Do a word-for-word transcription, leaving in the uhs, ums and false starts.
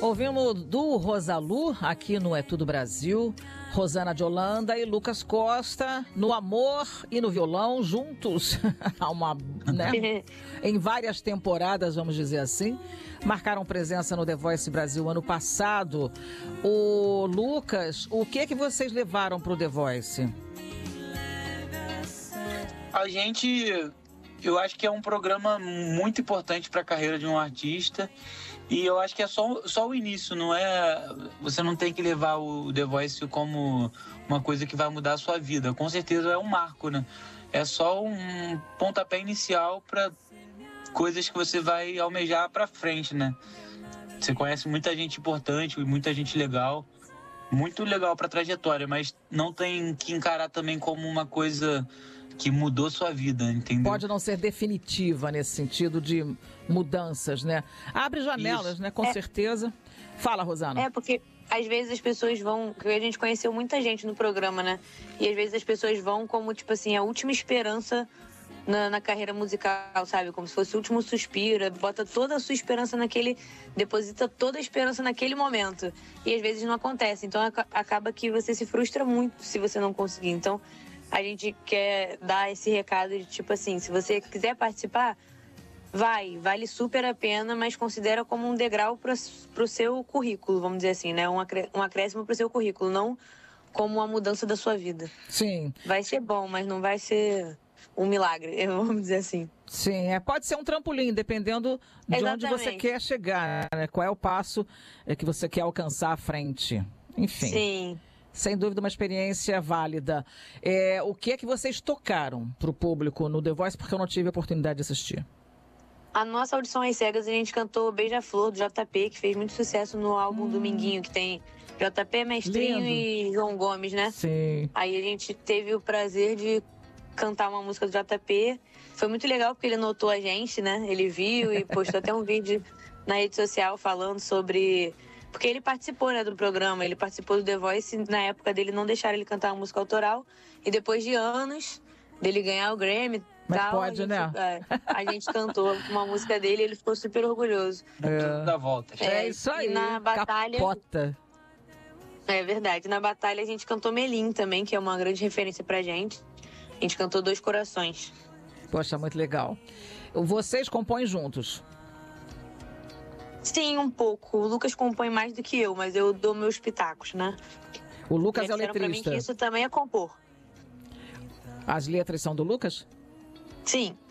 Ouvimos do Rosalu, aqui no É Tudo Brasil, Rosana de Holanda e Lucas Costa, no amor e no violão, juntos, uma, né, em várias temporadas, vamos dizer assim, marcaram presença no The Voice Brasil ano passado. O Lucas, o que que vocês levaram para o The Voice? A gente, eu acho que é um programa muito importante para a carreira de um artista. E eu acho que é só, só o início, não é... Você não tem que levar o The Voice como uma coisa que vai mudar a sua vida. Com certeza é um marco, né? É só um pontapé inicial para coisas que você vai almejar para frente, né? Você conhece muita gente importante, muita gente legal. Muito legal para a trajetória, mas não tem que encarar também como uma coisa que mudou sua vida, entendeu? Pode não ser definitiva nesse sentido de mudanças, né? Abre janelas, Isso. né? Com é. certeza. Fala, Rosana. É, porque às vezes as pessoas vão... Porque a gente conheceu muita gente no programa, né? E às vezes as pessoas vão como, tipo assim, a última esperança na, na carreira musical, sabe? Como se fosse o último suspiro. Bota toda a sua esperança naquele... Deposita toda a esperança naquele momento. E às vezes não acontece. Então acaba que você se frustra muito se você não conseguir. Então... A gente quer dar esse recado de tipo assim, se você quiser participar, vai, vale super a pena, mas considera como um degrau para o seu currículo, vamos dizer assim, né? Um, acré um acréscimo para o seu currículo, não como uma mudança da sua vida. Sim. Vai ser bom, mas não vai ser um milagre, vamos dizer assim. Sim, é, pode ser um trampolim, dependendo de Exatamente. onde você quer chegar, né? Qual é o passo que você quer alcançar à frente. Enfim. Sim. Sem dúvida, uma experiência válida. É, o que é que vocês tocaram para o público no The Voice, porque eu não tive a oportunidade de assistir? A nossa audição às cegas, a gente cantou Beija-Flor, do J P, que fez muito sucesso no álbum hum. Dominguinho, que tem J P, Mestrinho Lindo. e João Gomes, né? Sim. Aí a gente teve o prazer de cantar uma música do J P. Foi muito legal, porque ele notou a gente, né? Ele viu e postou até um vídeo na rede social falando sobre... Porque ele participou, né, do programa, ele participou do The Voice, na época dele não deixaram ele cantar uma música autoral, e depois de anos dele ganhar o Grammy, Mas tal, pode, a gente, né? É, a gente cantou uma música dele e ele ficou super orgulhoso. É. Da volta. É, é isso aí, e na batalha, capota. É verdade, na batalha a gente cantou Melim também, que é uma grande referência pra gente. A gente cantou Dois Corações. Poxa, muito legal. Vocês compõem juntos? Sim, um pouco. O Lucas compõe mais do que eu, mas eu dou meus pitacos, né? O Lucas é o Pra letrista. mim que isso também é compor. As letras são do Lucas? Sim.